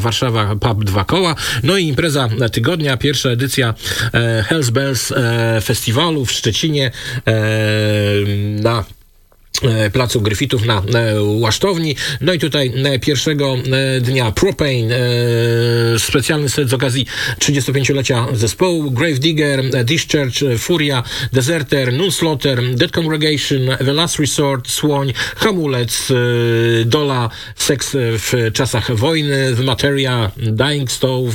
Warszawa Pub 2 Koła. No i impreza tygodnia, pierwsza edycja Hells Bells Festiwalu w Szczecinie na Placu Gryfitów na Łasztowni. No i tutaj pierwszego dnia Propane, specjalny set z okazji 35-lecia zespołu, Gravedigger, Discharge, Furia, Deserter, Nunslaughter, Dead Congregation, The Last Resort, Słoń, Hamulec, Dola, Seks w czasach wojny, The Materia, Dying Stove,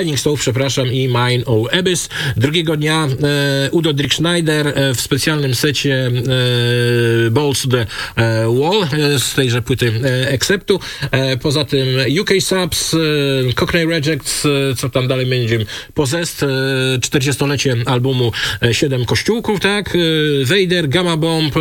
i Mine O Abyss. Drugiego dnia Udo Dirk Schneider w specjalnym secie Balls to the Wall z tejże płyty Acceptu. Poza tym UK Subs, Cockney Rejects, co tam dalej będzie, Possessed, 40-lecie albumu 7 kościółków, tak? Vader, Gamma Bomb,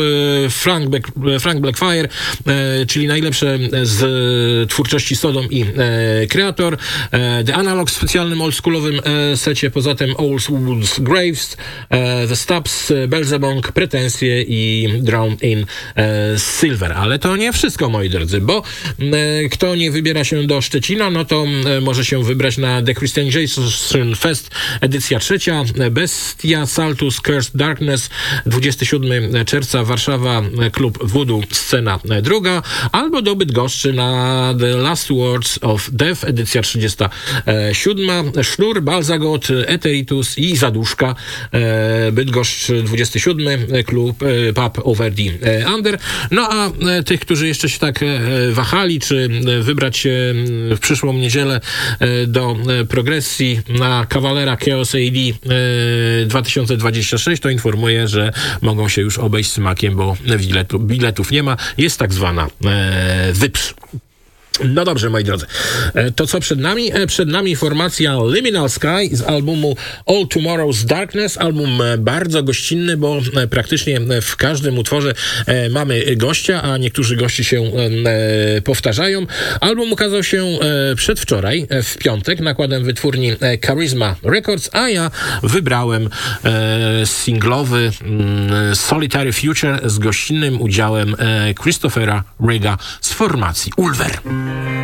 Frank Blackfire, czyli najlepsze z twórczości Sodom i Kreator, The Analog w specjalnym oldschoolowym secie, poza tym Old Woods Graves, The Stubbs, Belzebong, Pretensje i Drowned in Silver. Ale to nie wszystko, moi drodzy, bo kto nie wybiera się do Szczecina, no to może się wybrać na The Christianization Fest edycja 3, Bestia, Saltus, Cursed Darkness, 27 czerwca Warszawa, klub Voodoo, scena 2, albo do Bydgoszczy na The Last Words of Death, edycja 37, Sznur, Balzagot, Eteritus i Zaduszka, Bydgoszcz, 27, klub Pub Over the Under. No a tych, którzy jeszcze się tak wahali, czy wybrać się w przyszłą niedzielę do progresji na Kawalera Chaos AD 2026, to informuję, że mogą się już obejść smakiem, bo biletów nie ma. Jest tak zwana wyprz. No dobrze, moi drodzy. To co przed nami? Przed nami formacja Liminal Sky z albumu All Tomorrow's Darkness. Album bardzo gościnny, bo praktycznie w każdym utworze mamy gościa, a niektórzy gości się powtarzają. Album ukazał się przedwczoraj, w piątek, nakładem wytwórni Charisma Records, a ja wybrałem singlowy Solitary Future z gościnnym udziałem Christophera Rigga z formacji Ulver.